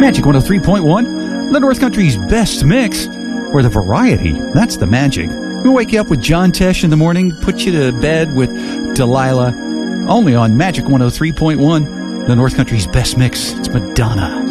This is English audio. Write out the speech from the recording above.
Magic 103.1, the North Country's best mix, where the variety, that's the magic. We'll wake you up with John Tesh in the morning, put you to bed with Delilah, only on Magic 103.1, the North Country's best mix. It's Madonna.